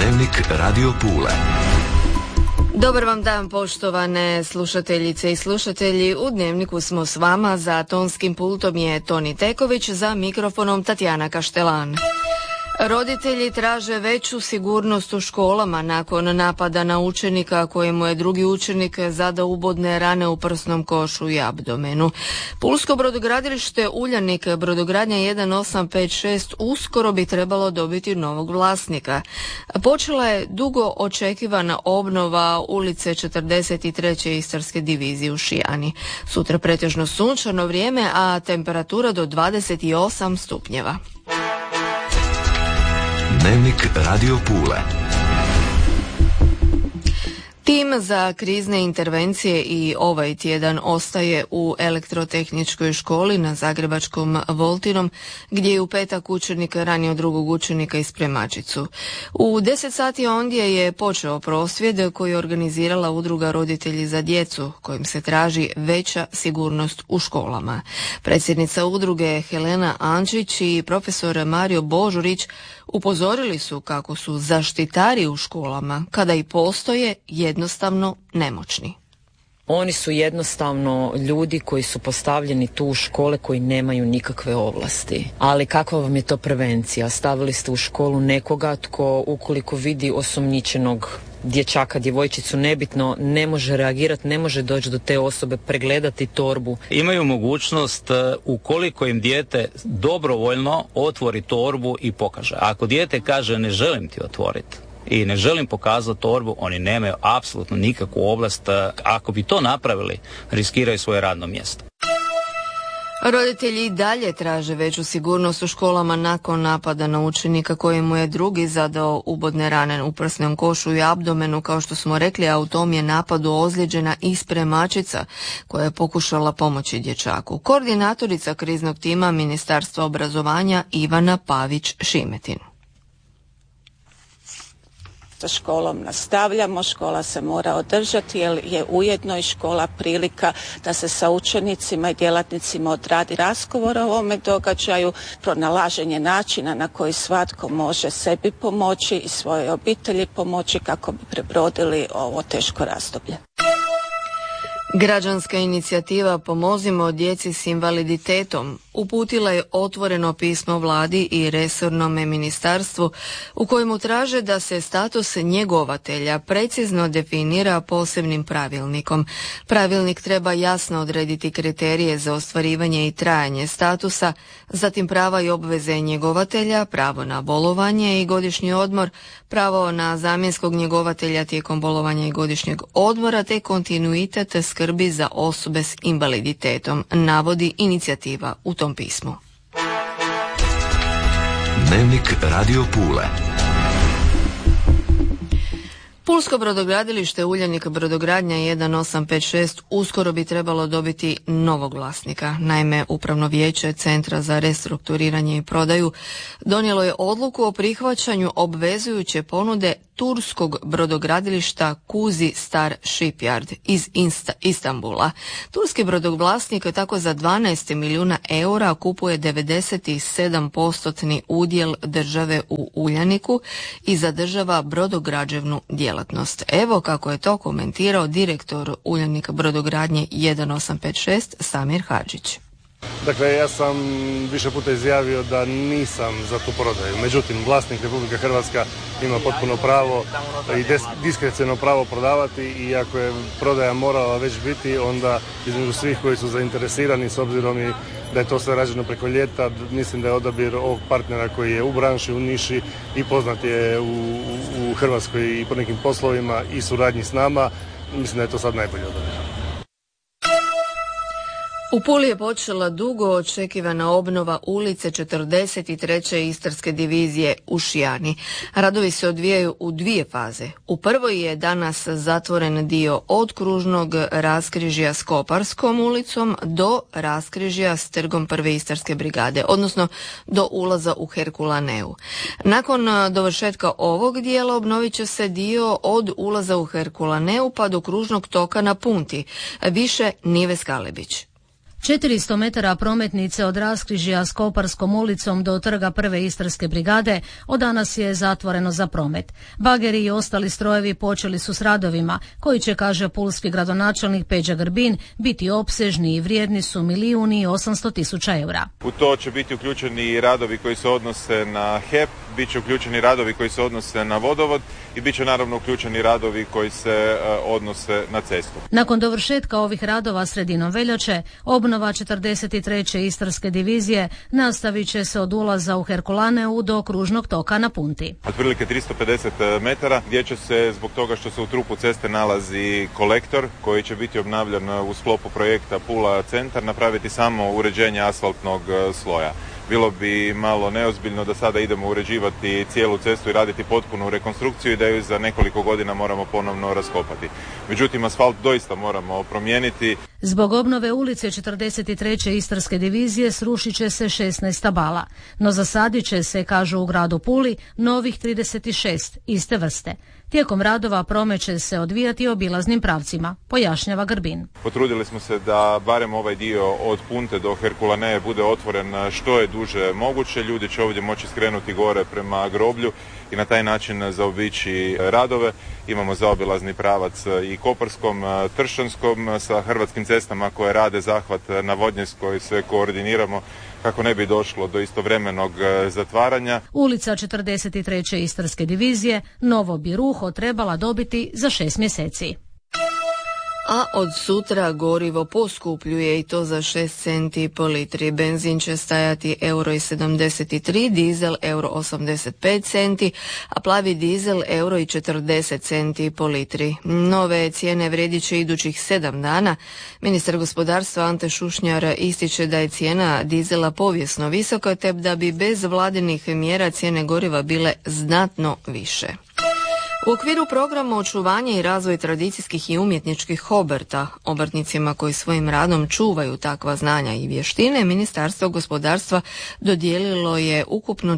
Dnevnik Radio Pule. Dobar vam dan, poštovane slušateljice i slušatelji. U Dnevniku smo s vama, za tonskim pultom je Toni Teković, za mikrofonom Tatjana Kaštelan. Roditelji traže veću sigurnost u školama nakon napada na učenika kojemu je drugi učenik zadao ubodne rane u prsnom košu i abdomenu. Pulsko brodogradilište Uljanik brodogradnja 1856 uskoro bi trebalo dobiti novog vlasnika. Počela je dugo očekivana obnova ulice 43. Istarske divizije u Šijani. Sutra pretežno sunčano vrijeme, a temperatura do 28 stupnjeva. Dnevnik Radio Pule. Tim za krizne intervencije i ovaj tjedan ostaje u elektrotehničkoj školi na zagrebačkom Voltinom, gdje je u petak učenik ranio drugog učenika i spremačicu. U 10 sati ondje je počeo prosvjed koji je organizirala udruga Roditelji za djecu, kojim se traži veća sigurnost u školama. Predsjednica udruge Helena Ančić i profesor Mario Božurić upozorili su kako su zaštitari u školama, kada i postoje, jednostavno nemoćni. Oni su jednostavno ljudi koji su postavljeni tu u škole koji nemaju nikakve ovlasti. Ali kakva vam je to prevencija? Stavili ste u školu nekoga tko, ukoliko vidi osumnjičenog dječaka, djevojčicu, nebitno, ne može reagirati, ne može doći do te osobe, pregledati torbu. Imaju mogućnost, ukoliko im dijete dobrovoljno otvori torbu i pokaže. Ako dijete kaže ne želim ti otvoriti i ne želim pokazati torbu, oni nemaju apsolutno nikakvu ovlast. Ako bi to napravili, riskiraju svoje radno mjesto. Roditelji i dalje traže veću sigurnost u školama nakon napada na učenika kojemu je drugi zadao ubodne rane u prsnom košu i abdomenu. Kao što smo rekli, a u tom je napadu ozlijeđena i spremačica koja je pokušala pomoći dječaku. Koordinatorica kriznog tima Ministarstva obrazovanja Ivana Pavić-Šimetin. Sa školom nastavljamo, škola se mora održati jer je ujedno i škola prilika da se sa učenicima i djelatnicima odradi razgovor o ovome događaju, pronalaženje načina na koji svatko može sebi pomoći i svojoj obitelji pomoći kako bi prebrodili ovo teško razdoblje. Građanska inicijativa Pomozimo djeci s invaliditetom uputila je otvoreno pismo vladi i resornome ministarstvu u kojemu traže da se status njegovatelja precizno definira posebnim pravilnikom. Pravilnik treba jasno odrediti kriterije za ostvarivanje i trajanje statusa, zatim prava i obveze njegovatelja, pravo na bolovanje i godišnji odmor, pravo na zamjenskog njegovatelja tijekom bolovanja i godišnjeg odmora te kontinuitet skrbi za osobe s invaliditetom, navodi inicijativa u tom pismu. Dnevnik Radio Pule. Pulsko brodogradilište Uljanik brodogradnja 1856 uskoro bi trebalo dobiti novog vlasnika. Naime, Upravno vijeće Centra za restrukturiranje i prodaju donijelo je odluku o prihvaćanju obvezujuće ponude turskog brodogradilišta Kuzi Star Shipyard iz Istanbula. Turski brodovlasnik tako za 12 milijuna eura kupuje 97% udjel države u Uljaniku i zadržava brodograđevnu djelatnost. Evo kako je to komentirao direktor Uljanika brodogradnje 1856 Samir Hadžić. Dakle, ja sam više puta izjavio da nisam za tu prodaju. Međutim, vlasnik Republika Hrvatska ima potpuno pravo i diskreciono pravo prodavati i ako je prodaja morala već biti, onda između svih koji su zainteresirani, s obzirom i da je to sve rađeno preko ljeta, mislim da je odabir ovog partnera koji je u branši, u niši i poznat je u Hrvatskoj i po nekim poslovima i suradnji s nama, mislim da je to sad najbolje odabir. U Puli je počela dugo očekivana obnova ulice 43. Istarske divizije u Šijani. Radovi se odvijaju u dvije faze. U prvoj je danas zatvoren dio od kružnog raskrižja s Koparskom ulicom do raskrižja s trgom Prve Istarske brigade, odnosno do ulaza u Herkulaneu. Nakon dovršetka ovog dijela obnovit će se dio od ulaza u Herkulaneu pa do kružnog toka na Punti, više Nive Skalebić. 400 metara prometnice od raskrižja s Koparskom ulicom do trga Prve Istarske brigade od danas je zatvoreno za promet. Bageri i ostali strojevi počeli su s radovima, koji će, kaže pulski gradonačelnik Peđa Grbin, biti opsežni i vrijedni su 1.800.000 eura. U to će biti uključeni i radovi koji se odnose na HEP, bit će uključeni radovi koji se odnose na vodovod i bit će naravno uključeni radovi koji se odnose na cestu. Nakon dovršetka ovih radova sredinom veljače, obnova 43. Istarske divizije nastavit će se od ulaza u Herkulaneu do kružnog toka na Punti. Otprilike 350 metara gdje će se, zbog toga što se u trupu ceste nalazi kolektor koji će biti obnavljan u sklopu projekta Pula centar, napraviti samo uređenje asfaltnog sloja. Bilo bi malo neozbiljno da sada idemo uređivati cijelu cestu i raditi potpunu rekonstrukciju i da ju za nekoliko godina moramo ponovno raskopati. Međutim, asfalt doista moramo promijeniti. Zbog obnove ulice 43. Istarske divizije srušit će se 16 stabala, no zasadit će se, kažu u gradu Puli, novih 36 iste vrste. Tijekom radova promet će se odvijati obilaznim pravcima, pojašnjava Grbin. Potrudili smo se da barem ovaj dio od Punte do Herkulaneje bude otvoren što je duže moguće. Ljudi će ovdje moći skrenuti gore prema groblju i na taj način zaobići radove. Imamo zaobilazni pravac i Koparskom, Tršćanskom sa Hrvatskim cestama koje rade zahvat na Vodnjeskoj, sve koordiniramo kako ne bi došlo do istovremenog zatvaranja. Ulica 43. Istarske divizije novo bi ruho trebala dobiti za 6 mjeseci. A od sutra gorivo poskupljuje i to za 6 centi po litri. Benzin će stajati €1,73, dizel €1,85 centi, a plavi dizel €1,40 centi po litri. Nove cijene vrijedit će idućih 7 dana. Ministar gospodarstva Ante Šušnjar ističe da je cijena dizela povijesno visoka, te da bi bez vladinih mjera cijene goriva bile znatno više. U okviru programa očuvanja i razvoj tradicijskih i umjetničkih obrta, obrtnicima koji svojim radom čuvaju takva znanja i vještine, Ministarstvo gospodarstva dodijelilo je ukupno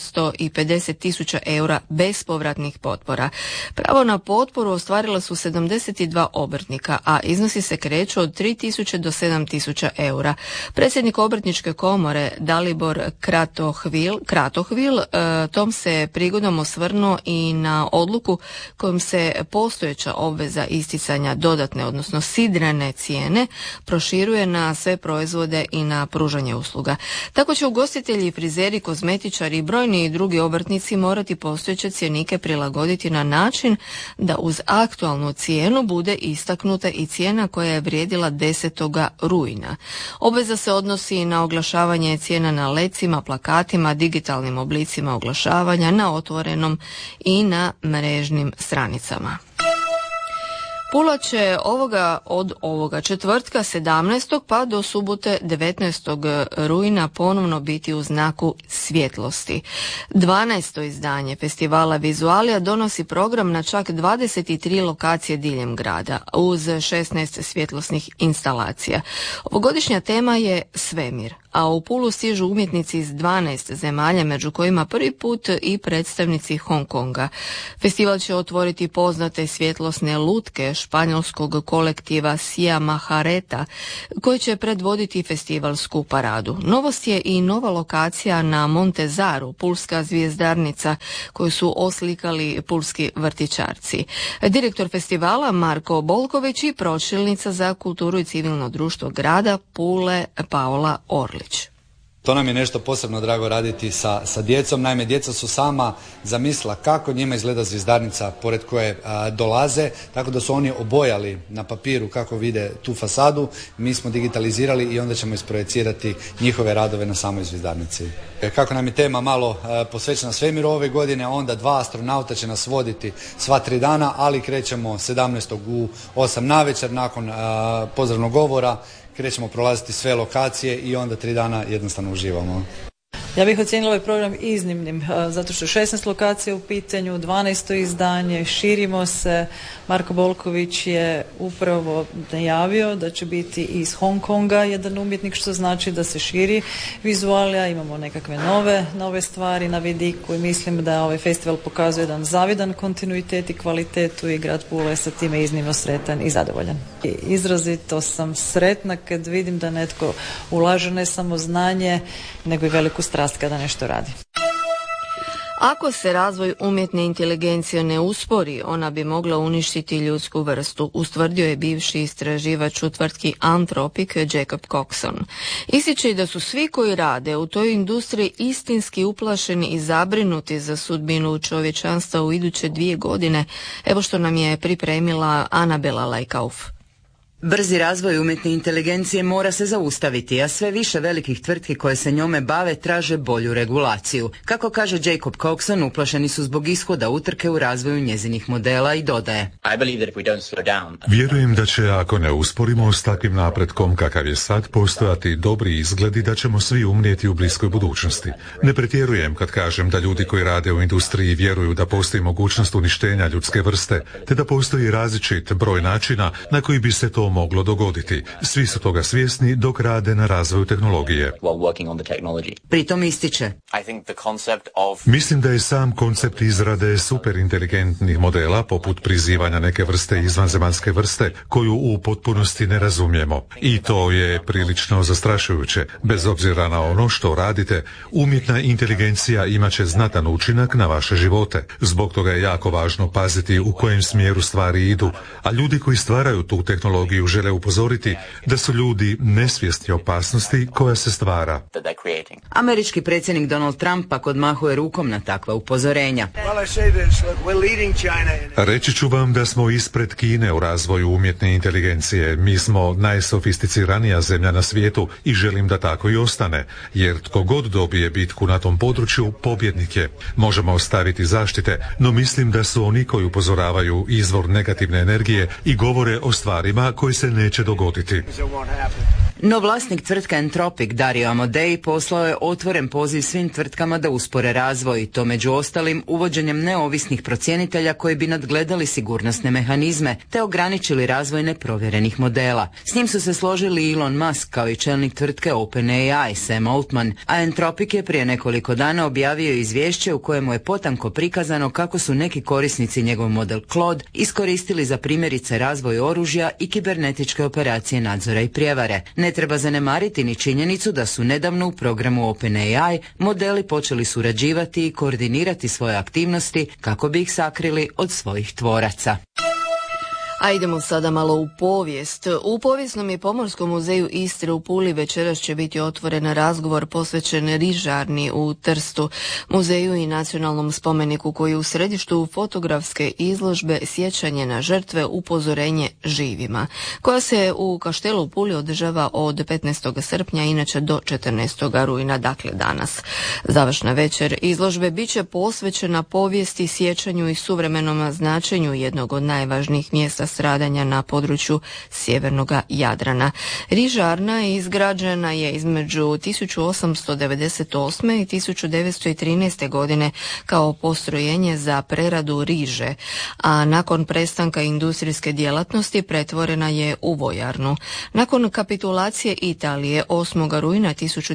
450.000 eura bespovratnih potpora. Pravo na potporu ostvarila su 72 obrtnika, a iznosi se kreću od 3.000 do 7.000 eura. Predsjednik Obrtničke komore Dalibor Kratohvil tom se prigodom osvrnuo i na odluku kojom se postojeća obveza isticanja dodatne, odnosno sidrene cijene proširuje na sve proizvode i na pružanje usluga. Tako će ugostitelji, frizeri, kozmetičari i brojni drugi obrtnici morati postojeće cjenike prilagoditi na način da uz aktualnu cijenu bude istaknuta i cijena koja je vrijedila 10. rujna. Obveza se odnosi na oglašavanje cijena na lecima, plakatima, digitalnim oblicima oglašavanja, na otvorenom i na mrežnim stranicama. Pula će od ovoga četvrtka 17. pa do subote 19. rujna ponovno biti u znaku svjetlosti. 12. izdanje festivala Vizualija donosi program na čak 23 lokacije diljem grada, uz 16 svjetlosnih instalacija. Ovogodišnja tema je svemir, a u Pulu stižu umjetnici iz 12 zemalja, među kojima prvi put i predstavnici Hong Konga. Festival će otvoriti poznate svjetlosne lutke španjolskog kolektiva Sia Mahareta, koji će predvoditi festivalsku paradu. Novost je i nova lokacija na Montezaru, pulska zvijezdarnica, koju su oslikali pulski vrtićarci. Direktor festivala Marko Bolković i pročelnica za kulturu i civilno društvo grada Pule Paola Orlić. To nam je nešto posebno drago raditi sa djecom. Naime, djeca su sama zamislila kako njima izgleda zvjezdarnica pored koje dolaze, tako da su oni obojali na papiru kako vide tu fasadu. Mi smo digitalizirali i onda ćemo isprojecirati njihove radove na samoj zvjezdarnici. Kako nam je tema malo posvećena svemiru ove godine, onda 2 astronauta će nas voditi sva 3 dana, ali krećemo 17. u 8 navečer nakon pozdravnog govora. Krećemo prolaziti sve lokacije i onda 3 dana jednostavno uživamo. Ja bih ocijenila ovaj program iznimnim, zato što 16 lokacija u pitanju, 12. izdanje, širimo se. Marko Bolković je upravo najavio da će biti iz Hong Konga jedan umjetnik, što znači da se širi vizualija, imamo nekakve nove stvari na vidiku i mislim da ovaj festival pokazuje jedan zavidan kontinuitet i kvalitetu i grad Pula je sa time iznimno sretan i zadovoljan. Izrazito sam sretna kad vidim da netko ulaže ne samo znanje, nego i veliku strast kada nešto radi. Ako se razvoj umjetne inteligencije ne uspori, ona bi mogla uništiti ljudsku vrstu, ustvrdio je bivši istraživač u tvrtki Anthropic Jacob Coxon. Ističe da su svi koji rade u toj industriji istinski uplašeni i zabrinuti za sudbinu čovječanstva u iduće 2 godine. Evo što nam je pripremila Anabela Lajkauf. Brzi razvoj umjetne inteligencije mora se zaustaviti, a sve više velikih tvrtki koje se njome bave traže bolju regulaciju. Kako kaže Jacob Coxon, uplašeni su zbog ishoda utrke u razvoju njezinih modela i dodaje: Vjerujem da će, ako ne usporimo s takvim napretkom kakav je sad, postojati dobri izgledi da ćemo svi umrijeti u bliskoj budućnosti. Ne pretjerujem kad kažem da ljudi koji rade u industriji vjeruju da postoji mogućnost uništenja ljudske vrste, te da postoji različit broj načina na koji bi se to moglo dogoditi. Svi su toga svjesni dok rade na razvoju tehnologije. Pritom ističe: Mislim da je sam koncept izrade superinteligentnih modela, poput prizivanja neke vrste izvanzemaljske vrste, koju u potpunosti ne razumijemo. I to je prilično zastrašujuće. Bez obzira na ono što radite, umjetna inteligencija imat će znatan učinak na vaše živote. Zbog toga je jako važno paziti u kojem smjeru stvari idu, a ljudi koji stvaraju tu tehnologiju žele upozoriti da su ljudi nesvjesni opasnosti koja se stvara. Američki predsjednik Donald Trump pak odmahuje rukom na takva upozorenja. Reći ću vam da smo ispred Kine u razvoju umjetne inteligencije. Mi smo najsofisticiranija zemlja na svijetu i želim da tako i ostane, jer tko god dobije bitku na tom području, pobjednik je. Možemo ostaviti zaštite, no mislim da su oni koji upozoravaju izvor negativne energije i govore o stvarima koji se neće dogoditi. No vlasnik tvrtke Anthropic Dario Amodei poslao je otvoren poziv svim tvrtkama da uspore razvoj, to među ostalim uvođenjem neovisnih procjenitelja koji bi nadgledali sigurnosne mehanizme te ograničili razvoj neprovjerenih modela. S njim su se složili Elon Musk kao i čelnik tvrtke OpenAI Sam Altman, a Anthropic je prije nekoliko dana objavio izvješće u kojemu je potanko prikazano kako su neki korisnici njegov model Claude iskoristili za primjerice razvoj oružja i kibernetičke operacije nadzora i prijevare. Ne treba zanemariti ni činjenicu da su nedavno u programu OpenAI modeli počeli surađivati i koordinirati svoje aktivnosti kako bi ih sakrili od svojih tvoraca. A idemo sada malo u povijest. U Povijesnom i Pomorskom muzeju Istre u Puli večeras će biti otvoren razgovor posvećen rižarni u Trstu, muzeju i nacionalnom spomeniku koji je u središtu fotografske izložbe Sjećanje na žrtve, upozorenje živima, koja se u Kaštelu u Puli održava od 15. srpnja, inače do 14. rujna, dakle danas. Završna večer izložbe bit će posvećena povijesti, sjećanju i suvremenom značenju jednog od najvažnijih mjesta stradanja na području sjevernog Jadrana. Rižarna izgrađena je između 1898. i 1913. godine kao postrojenje za preradu riže, a nakon prestanka industrijske djelatnosti pretvorena je u vojarnu. Nakon kapitulacije Italije 8. rujna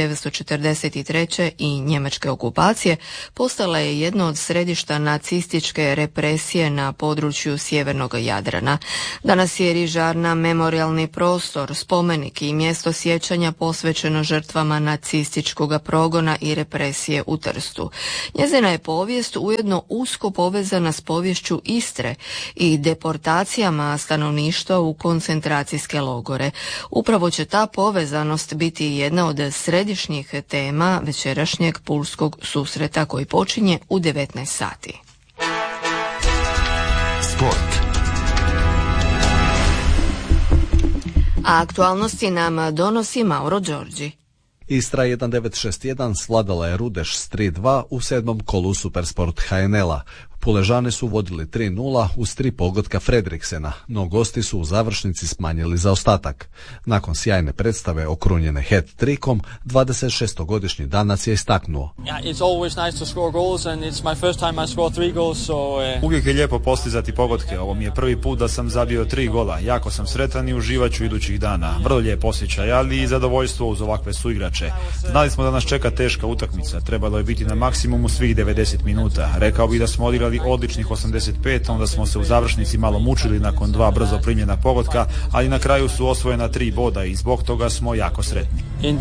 1943. i njemačke okupacije postala je jedno od središta nacističke represije na području sjevernog Jadrana. Danas je rižarna memorijalni prostor, spomenik i mjesto sjećanja posvećeno žrtvama nacističkog progona i represije u Trstu. Njezina je povijest ujedno usko povezana s poviješću Istre i deportacijama stanovništva u koncentracijske logore. Upravo će ta povezanost biti jedna od središnjih tema večerašnjeg pulskog susreta koji počinje u 19 sati. Sport. A aktualnosti nam donosi Mauro Đorđi. Istra 1961 svladala je Rudeš s 3-2 u 7. kolu Supersport HNL-a. Puležani su vodili 3:0 uz 3 pogotka Fredriksena, no gosti su u završnici smanjili zaostatak. Nakon sjajne predstave okrunjene hat-trikom, 26-godišnji Danac je istaknuo: Uvijek je lijepo postizati pogodke, ovo mi je prvi put da sam zabio 3 gola. Jako sam sretan i uživat ću idućih dana. Vrlo lijep osjećaj, ali i zadovoljstvo uz ovakve suigrače. Znali smo da nas čeka teška utakmica, trebalo je biti na maksimumu svih 90 minuta. Rekao bih da smo odigrali odličnih 85, onda smo se u završnici malo mučili nakon 2 brzo primljena pogotka, ali na kraju su osvojena 3 boda i zbog toga smo jako sretni.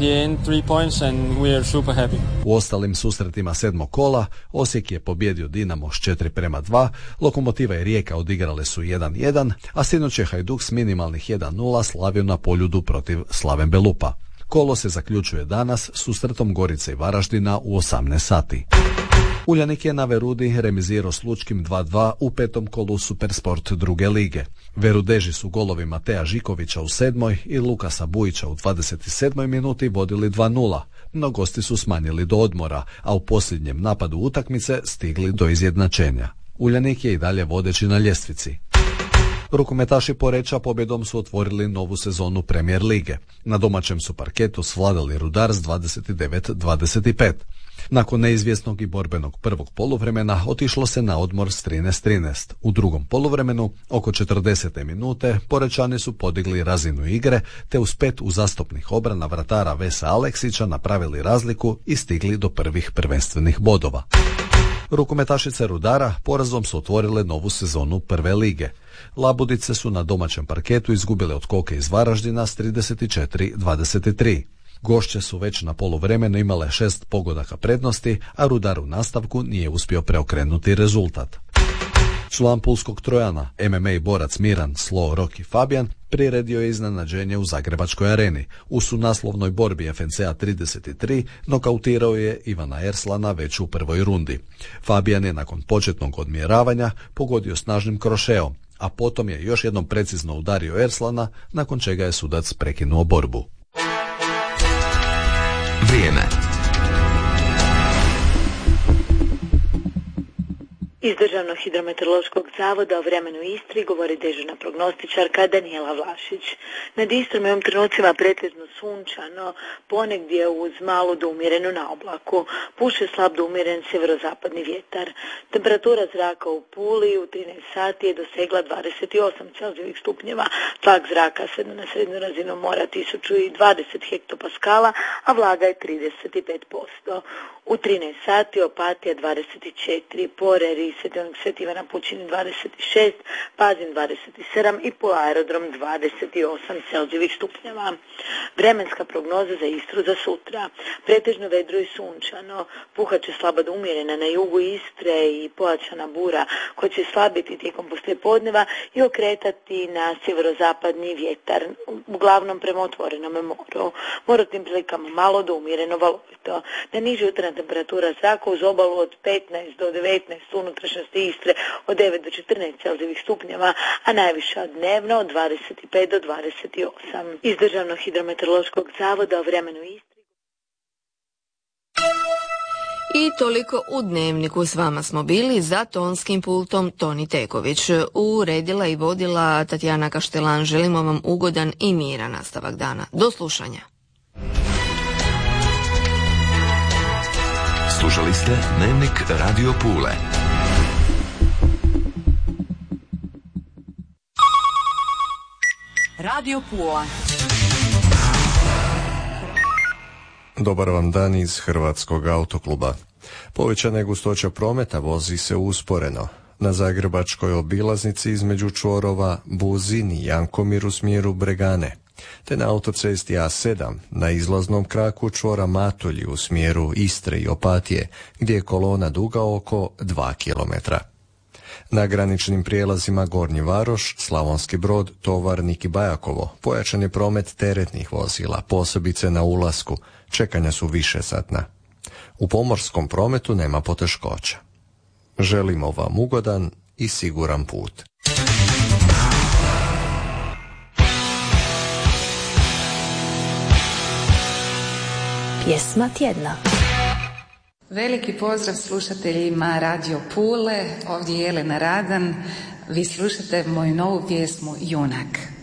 U ostalim susretima 7. kola Osijek je pobjedio Dinamo s 4:2, Lokomotiva i Rijeka odigrale su 1:1, a sinoć je Hajduk s minimalnih 1:0 slavio na Poljudu protiv Slaven Belupa. Kolo se zaključuje danas susretom Gorice i Varaždina u 18 sati. Uljanik je na Verudi remizirao s Lučkim 2:2 u 5. kolu Supersport druge lige. Verudeži su golovi Mateja Žikovića u 7. i Lukasa Bujića u 27. minuti vodili 2:0, no gosti su smanjili do odmora, a u posljednjem napadu utakmice stigli do izjednačenja. Uljanik je i dalje vodeći na ljestvici. Rukometaši Poreča pobjedom su otvorili novu sezonu Premier lige. Na domaćem su parketu svladali Rudar s 29-25. Nakon neizvjesnog i borbenog prvog poluvremena otišlo se na odmor s 13-13. U drugom poluvremenu, oko 40. minute, Porečani su podigli razinu igre, te uz 5 uzastopnih obrana vratara Vesa Aleksića napravili razliku i stigli do prvih prvenstvenih bodova. Rukometašice Rudara porazom su otvorile novu sezonu prve lige. Labudice su na domaćem parketu izgubile od Koke iz Varaždina s 34-23. Gošće su već na poluvremenu imale 6 pogodaka prednosti, a Rudar u nastavku nije uspio preokrenuti rezultat. Član pulskog Trojana, MMA borac Miran Slo Roki Fabijan, priredio je iznenađenje u Zagrebačkoj areni. U sunaslovnoj borbi FNCA 33 nokautirao je Ivana Erslana već u prvoj rundi. Fabijan je nakon početnog odmjeravanja pogodio snažnim krošeom, a potom je još jednom precizno udario Erslana, nakon čega je sudac prekinuo borbu. Vrijeme. Iz Državnog hidrometeorološkog zavoda o vremenu u Istri govori dežurna prognostičarka Danijela Vlašić. Nad Istrom je ovim trenucima pretežno sunčano, ponegdje uz malu do umjerenu naoblaku. Puše slab do umjeren sjeverozapadni vjetar. Temperatura zraka u Puli u 13 sati je dosegla 28 celzijevih stupnjeva. Tlak zraka sedno na srednju razinu mora 1020 hektopaskala, a vlaga je 35%. U 13 sati Opatija 24, Poreri, Sveti Ivana Pučini 26, Pazin 27 i Poluaerodrom 28 celzijevih stupnjeva. Vremenska prognoza za Istru za sutra. Pretežno vedro i sunčano, puhaće slaba do umjerena na jugu Istre i pojačana bura koja će slabiti tijekom poslijepodneva i okretati na sjeverozapadni vjetar, uglavnom prema otvorenome moru. More u tim prilikama malo do umjereno valovito. Na niže jutarnja temperatura zraka uz obalu od 15 do 19 unutrašnjosti Istre od 9 do 14 celzijevih stupnjeva, a najviša dnevno od 25 do 28. Iz Državnog hidrometeorološkog zavoda o vremenu Istri. I toliko u Dnevniku. S vama smo bili, za tonskim pultom Toni Teković. Uredila i vodila Tatjana Kaštelan. Želimo vam ugodan i miran nastavak dana. Do slušanja. Slušali ste Dnevnik Radio Pule. Radio Pula. Dobar vam dan iz Hrvatskog autokluba. Povećana je gustoća prometa, vozi se usporeno. Na zagrebačkoj obilaznici između čvorova Buzin i Jankomir u smjeru Bregane, te na autocesti A7 na izlaznom kraku čvora Matulji u smjeru Istre i Opatije, gdje je kolona duga oko 2 km. Na graničnim prijelazima Gornji Varoš, Slavonski Brod, Tovarnik i Bajakovo pojačan je promet teretnih vozila, posebice na ulasku, čekanja su višesatna. U pomorskom prometu nema poteškoća. Želimo vam ugodan i siguran put. Pjesma tjedna. Veliki pozdrav slušateljima Radio Pule, ovdje je Jelena Radan, vi slušate moju novu pjesmu Junak.